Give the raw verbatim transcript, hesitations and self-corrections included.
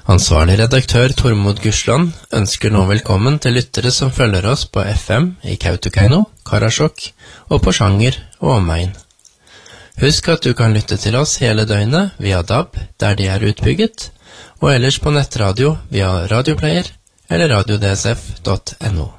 Ansvarlig redaktør Tormod Gursland ønsker nå velkommen til lyttere som følger oss på F M i Kautokeino, Karasjok og på Sjanger og omegn. Husk at du kan lytte til oss hele døgnet via D A B der de er utbygget, og ellers på nettradio via radioplayer eller radio d s f punktum no.